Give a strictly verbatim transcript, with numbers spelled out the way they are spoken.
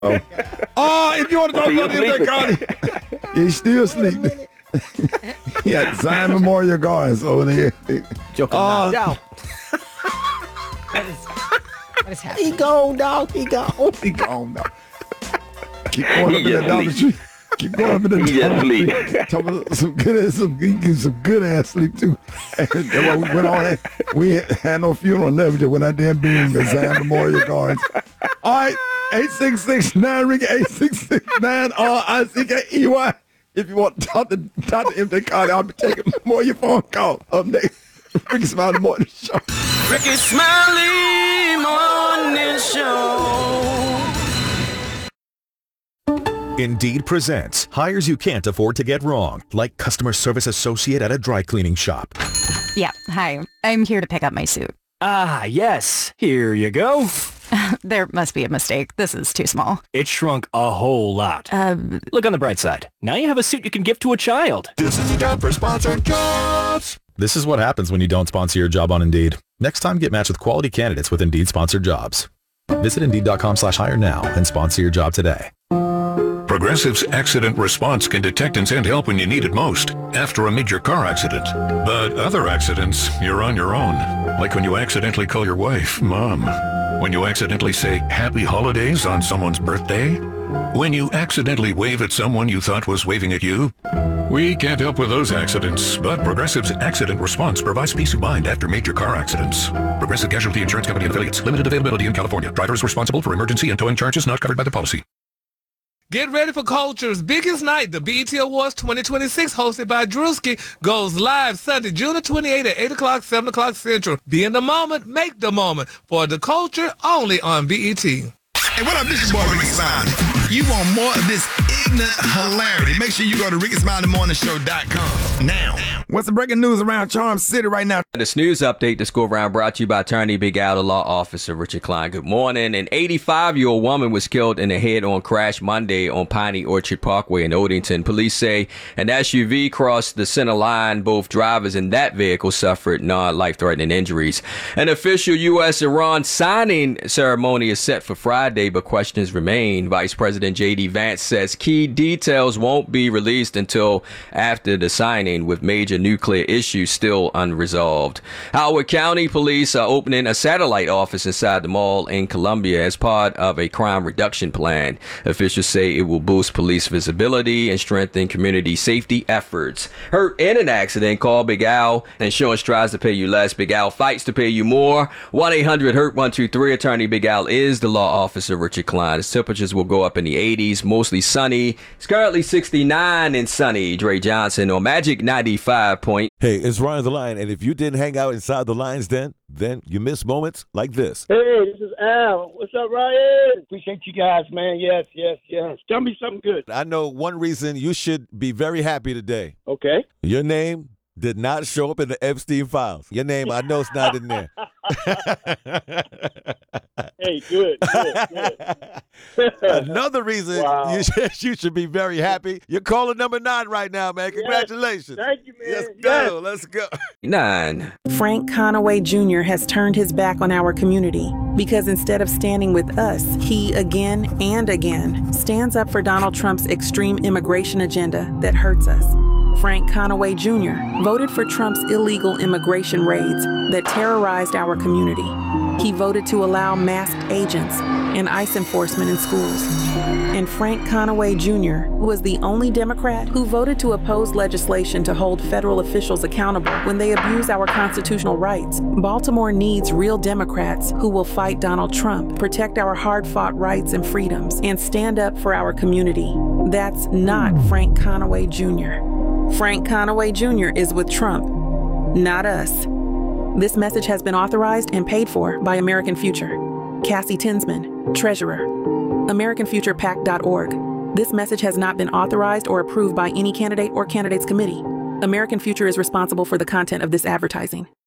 Oh, oh if you want to talk about the M T Carter, he's still sleeping. Yeah, Zion Memorial Gardens over there. Joking uh, out. What is, what is happening? He gone, dog. He gone. He gone, dog. Keep going up in the Dollar Tree. Keep going up in the Dollar Tree. Talking about some good ass, some, some good ass sleep too. And then we went on. We had no funeral, never just went out there and beamed the Zion Memorial Gardens. All right, eight six six nine ring eight six six nine R I C K E Y. If you want to talk to Doctor M J Carter, I'll be taking more of your phone call up next. Ricky Smiley Morning Show. Ricky Smiley Morning Show. Indeed presents hires you can't afford to get wrong, like customer service associate at a dry cleaning shop. Yeah, hi. I'm here to pick up my suit. Ah, yes. Here you go. There must be a mistake. This is too small. It shrunk a whole lot. Um, Look on the bright side. Now you have a suit you can give to a child. This is time for sponsored jobs. This is what happens when you don't sponsor your job on Indeed. Next time, get matched with quality candidates with Indeed sponsored jobs. Visit Indeed.com slash hire now and sponsor your job today. Progressive's accident response can detect and send help when you need it most, after a major car accident. But other accidents, you're on your own. Like when you accidentally call your wife, Mom. When you accidentally say Happy Holidays on someone's birthday. When you accidentally wave at someone you thought was waving at you. We can't help with those accidents, but Progressive's accident response provides peace of mind after major car accidents. Progressive Casualty Insurance Company and Affiliates. Limited availability in California. Driver is responsible for emergency and towing charges not covered by the policy. Get ready for Culture's biggest night. The B E T Awards twenty twenty-six, hosted by Drewski, goes live Sunday, June the twenty-eighth at eight o'clock, seven o'clock Central. Be in the moment, make the moment for The Culture, only on B E T. Hey, what up, this is your boy Ricky Smiley. You want more of this ignorant hilarity? Make sure you go to ricky smiley morning show dot com now. What's the breaking news around Charm City right now? This news update, this go around brought to you by attorney Big Al, the law officer Richard Klein. Good morning. An eighty-five-year-old woman was killed in a head-on crash Monday on Piney Orchard Parkway in Odenton. Police say an S U V crossed the center line. Both drivers in that vehicle suffered non-life-threatening injuries. An official U S Iran signing ceremony is set for Friday, but questions remain. Vice President J D Vance says key details won't be released until after the signing, with major nuclear issues still unresolved. Howard County Police are opening a satellite office inside the mall in Columbia as part of a crime reduction plan. Officials say it will boost police visibility and strengthen community safety efforts. Hurt in an accident? Call Big Al. Insurance tries to pay you less. Big Al fights to pay you more. one eight hundred hurt one two three. Attorney Big Al is the law officer Richard Klein. His temperatures will go up in the eighties, mostly sunny. It's currently sixty-nine and sunny. Dre Johnson on Magic ninety-five point. Hey, it's Ryan the Lion, and if you didn't hang out inside the Lions Den, then you miss moments like this. Hey, this is Al. What's up, Ryan? Appreciate you guys, man. Yes, yes, yes. Tell me something good. I know one reason you should be very happy today. Okay. Your name did not show up in the Epstein files. Your name, I know it's not in there. Hey, good, good, good. Another reason Wow. you, should, you should be very happy. You're calling number nine right now, man. Congratulations. Yes. Thank you, man. Let's Yes. go. Let's go. Nine. Frank Conaway Junior has turned his back on our community because instead of standing with us, he again and again stands up for Donald Trump's extreme immigration agenda that hurts us. Frank Conaway Junior voted for Trump's illegal immigration raids that terrorized our community. He voted to allow masked agents and ICE enforcement in schools. And Frank Conaway Junior was the only Democrat who voted to oppose legislation to hold federal officials accountable when they abuse our constitutional rights. Baltimore needs real Democrats who will fight Donald Trump, protect our hard-fought rights and freedoms, and stand up for our community. That's not Frank Conaway Junior Frank Conaway Junior is with Trump, not us. This message has been authorized and paid for by American Future. Cassie Tinsman, Treasurer. American Future PAC dot org. This message has not been authorized or approved by any candidate or candidates committee. American Future is responsible for the content of this advertising.